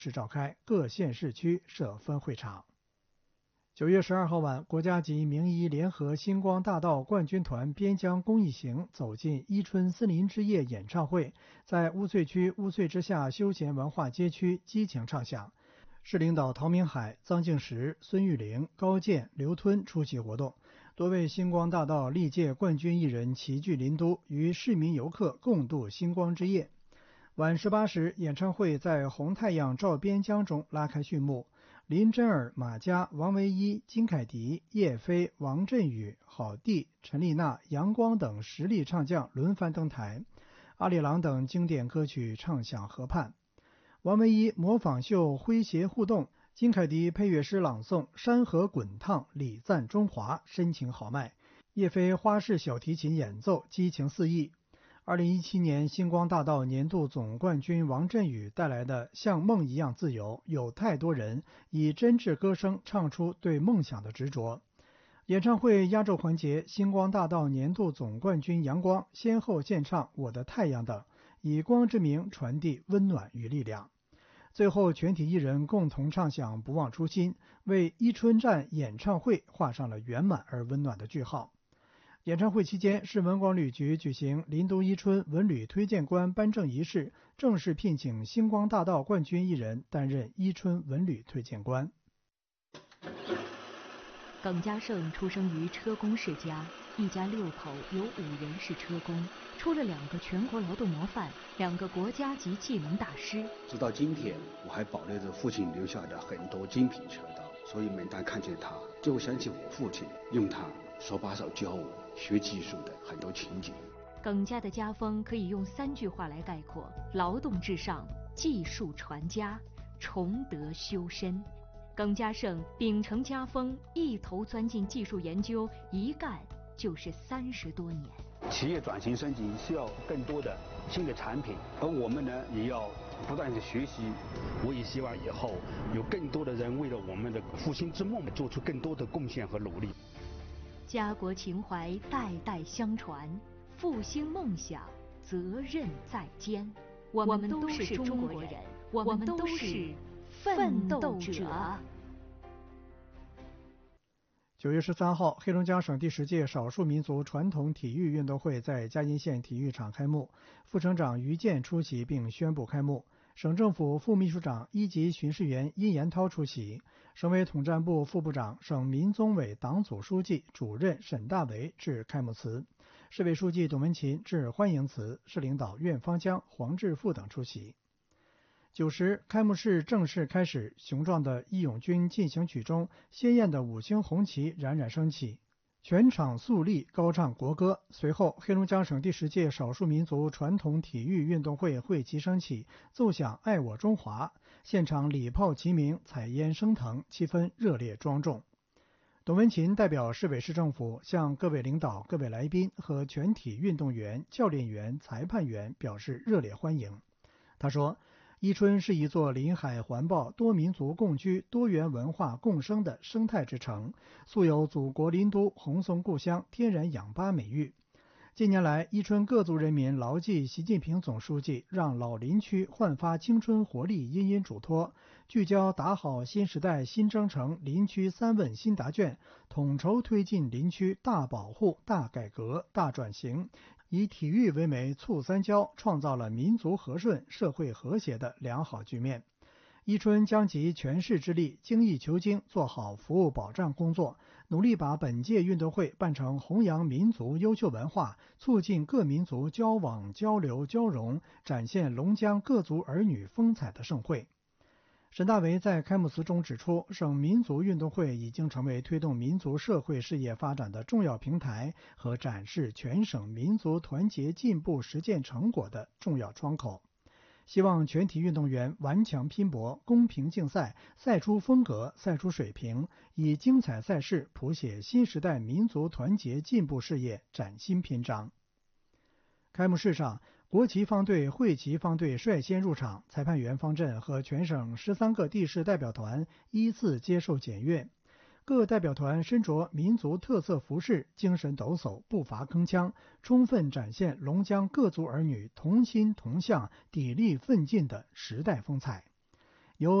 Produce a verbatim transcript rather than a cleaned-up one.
市召开，各县市区设分会场。九月十二号晚，国家级名医联合星光大道冠军团边疆公益行走进伊春森林之夜演唱会，在乌穗区乌穗之夏休闲文化街区激情唱响。市领导陶明海、臧敬实、孙玉玲、高健、刘吞出席活动，多位星光大道历届冠军艺人齐聚林都，与市民游客共度星光之夜。晚十八时，演唱会在红太阳照边疆中拉开序幕。林真儿、马嘉、王唯一、金凯迪、叶飞、王振宇、郝蒂、陈丽娜、杨光等实力唱将轮番登台，阿里郎等经典歌曲唱响河畔。王唯一模仿秀诙谐互动，金凯迪配乐诗朗诵《山河滚烫》，礼赞中华，深情豪迈。叶飞花式小提琴演奏，激情四溢。二零一七年星光大道年度总冠军王振宇带来的《像梦一样自由》，有太多人以真挚歌声唱出对梦想的执着。演唱会压轴环节，星光大道年度总冠军杨光先后献唱《我的太阳》等，以光之名传递温暖与力量。最后，全体艺人共同唱响《不忘初心》，为伊春站演唱会画上了圆满而温暖的句号。演唱会期间，市文广旅局举行林都伊春文旅推荐官颁证仪式，正式聘请星光大道冠军艺人担任伊春文旅推荐官。 耿家胜出生于车工世家，一家六口有五人是车工，出了两个全国劳动模范，两个国家级技能大师。 直到今天，我还保留着父亲留下的很多精品车道，所以每当看见他，就想起我父亲用他手把手教我学技术的很多情景。 耿家的家风可以用三句话来概括：劳动至上，技术传家，崇德修身。耿家胜秉承家风，一头钻进技术研究，一干就是三十多年。 企业转型升级需要更多的新的产品，而我们呢也要不断的学习。我也希望以后有更多的人为了我们的复兴之梦做出更多的贡献和努力。 家国情怀代代相传，复兴梦想责任在肩。我们都是中国人，我们都是奋斗者。 九月十三号，黑龙江省第十届少数民族传统体育运动会在嘉荫县体育场开幕，副省长于健出席并宣布开幕。省政府副秘书长、一级巡视员殷延涛出席，省委统战部副部长、省民综委党组书记、主任沈大为致开幕词，市委书记董文勤致欢迎词，市领导苑方江、黄志富等出席。九时，开幕式正式开始，雄壮的义勇军进行曲中，鲜艳的五星红旗冉冉升起，全场肃立高唱国歌。随后，黑龙江省第十届少数民族传统体育运动会会旗升起，奏响爱我中华，现场礼炮齐鸣，彩烟升腾，气氛热烈庄重。董文勤代表市委市政府向各位领导、各位来宾和全体运动员、教练员、裁判员表示热烈欢迎。他说，伊春是一座临海环抱、多民族共居、多元文化共生的生态之城，素有祖国林都、红松故乡、天然氧吧美誉。近年来，伊春各族人民牢记习近平总书记让老林区焕发青春活力殷殷嘱托，聚焦打好新时代新征程林区三问新答卷，统筹推进林区大保护、大改革、大转型，以体育为媒促三交，创造了民族和顺、社会和谐的良好局面。伊春将集全市之力，精益求精，做好服务保障工作，努力把本届运动会办成弘扬民族优秀文化、促进各民族交往交流交融、展现龙江各族儿女风采的盛会。沈大为在开幕词中指出，省民族运动会已经成为推动民族社会事业发展的重要平台和展示全省民族团结进步实践成果的重要窗口。希望全体运动员顽强拼搏，公平竞赛，赛出风格，赛出水平，以精彩赛事谱写新时代民族团结进步事业崭新篇章。开幕式上，国旗方队、会旗方队率先入场，裁判员方阵和全省十三个地市代表团依次接受检阅。各代表团身着民族特色服饰，精神抖擞，步伐铿锵，充分展现龙江各族儿女同心同向、砥砺奋进的时代风采。